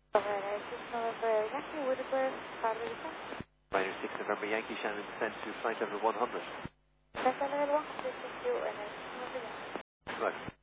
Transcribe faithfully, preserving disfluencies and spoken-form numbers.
Alright, six November Yankee, Woodburn, Charlie Descent. Minor six November Yankee, Shannon descent to flight level one hundred. Flight level one hundred, thank you, and uh, six November Yankee. Right.